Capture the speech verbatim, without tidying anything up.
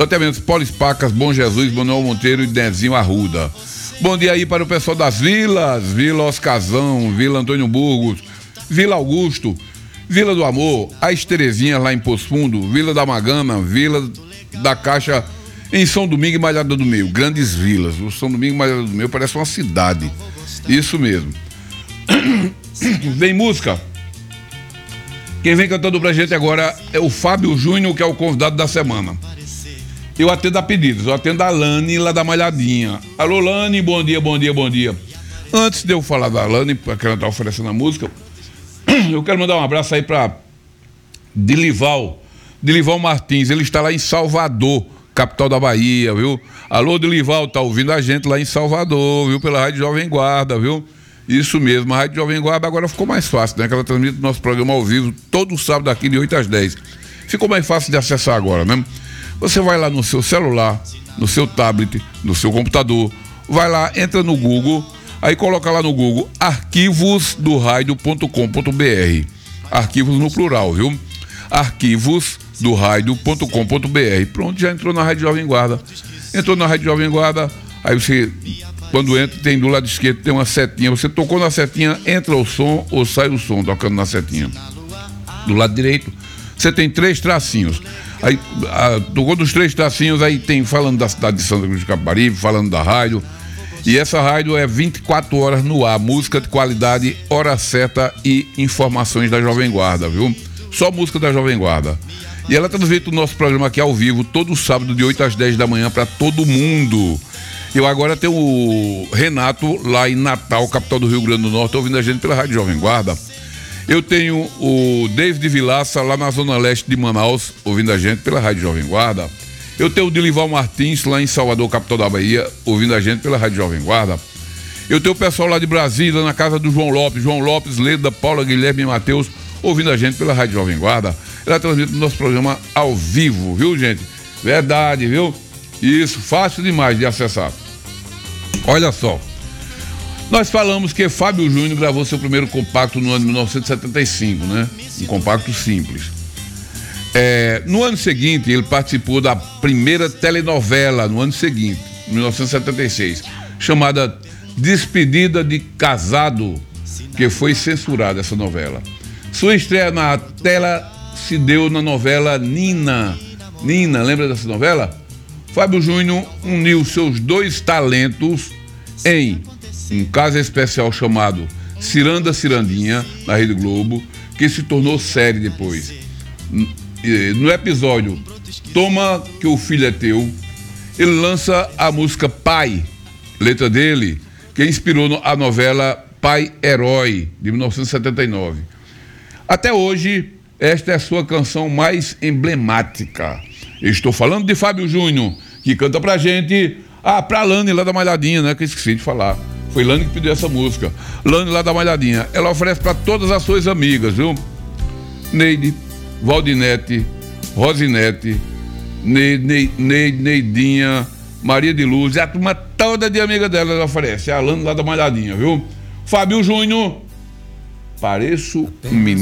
Loteamentos Polispacas, Bom Jesus, Manuel Monteiro e Nezinho Arruda. Bom dia aí para o pessoal das vilas, Vila Oscazão, Vila Antônio Burgos, Vila Augusto, Vila do Amor, As Terezinhas lá em Poço Fundo, Vila da Magana, Vila da Caixa em São Domingo e Malhada do Meio, grandes vilas. O São Domingo e Malhada do Meio parece uma cidade, isso mesmo. Vem música. Quem vem cantando pra gente agora é o Fábio Júnior, que é o convidado da semana. Eu atendo a pedidos, eu atendo a Lani lá da Malhadinha. Alô, Lani, bom dia, bom dia, bom dia. Antes de eu falar da Lani, porque ela tá oferecendo a música, eu quero mandar um abraço aí pra Dilival, Dilival Martins, ele está lá em Salvador, capital da Bahia, viu? Alô, Dilival, tá ouvindo a gente lá em Salvador, viu? Pela Rádio Jovem Guarda, viu? Isso mesmo, a Rádio Jovem Guarda agora ficou mais fácil, né? Que ela transmite o nosso programa ao vivo todo sábado aqui de oito às dez. Ficou mais fácil de acessar agora, né? Você vai lá no seu celular, no seu tablet, no seu computador, vai lá, entra no Google, aí coloca lá no Google arquivos do rádio ponto com ponto br. Arquivos no plural, viu? arquivos do rádio ponto com ponto br. Pronto, já entrou na Rádio Jovem Guarda. Entrou na Rádio Jovem Guarda, aí você... Quando entra, tem do lado esquerdo, tem uma setinha. Você tocou na setinha, entra o som ou sai o som tocando na setinha. Do lado direito, você tem três tracinhos. Aí, a, tocou dos três tracinhos, aí tem falando da cidade de Santa Cruz de Capibaribe, falando da rádio. E essa rádio é vinte e quatro horas no ar. Música de qualidade, hora certa e informações da Jovem Guarda, viu? Só música da Jovem Guarda. E ela transmite o nosso programa aqui ao vivo, todo sábado, de oito às dez da manhã, para todo mundo. Eu agora tenho o Renato lá em Natal, capital do Rio Grande do Norte, ouvindo a gente pela Rádio Jovem Guarda. Eu tenho o David Vilaça lá na zona leste de Manaus, ouvindo a gente pela Rádio Jovem Guarda. Eu tenho o Dilival Martins lá em Salvador, capital da Bahia, ouvindo a gente pela Rádio Jovem Guarda. Eu tenho o pessoal lá de Brasília, na casa do João Lopes, João Lopes, Leda, Paula, Guilherme e Matheus, ouvindo a gente pela Rádio Jovem Guarda. Ela transmite o nosso programa ao vivo, viu, gente? Verdade, viu? Isso, fácil demais de acessar. Olha só, nós falamos que Fábio Júnior gravou seu primeiro compacto no ano de mil novecentos e setenta e cinco, né? Um compacto simples. É, no ano seguinte, ele participou da primeira telenovela, no ano seguinte, mil novecentos e setenta e seis, chamada Despedida de Casado, que foi censurada essa novela. Sua estreia na tela se deu na novela Nina. Nina, lembra dessa novela? Fábio Júnior uniu seus dois talentos em um caso especial chamado Ciranda Cirandinha, na Rede Globo, que se tornou série depois. No episódio Toma que o Filho é Teu, ele lança a música Pai, letra dele, que inspirou a novela Pai Herói, de mil novecentos e setenta e nove. Até hoje, esta é a sua canção mais emblemática. Eu estou falando de Fábio Júnior, que canta pra gente, ah, pra Lani lá da Malhadinha, né, que eu esqueci de falar. Foi Lani que pediu essa música. Lani lá da Malhadinha. Ela oferece pra todas as suas amigas, viu? Neide, Valdinete, Rosinete, Neide, Neide, Neidinha, Maria de Luz, e a turma toda de amiga dela ela oferece. É a Lani lá da Malhadinha, viu? Fábio Júnior, pareço um menino.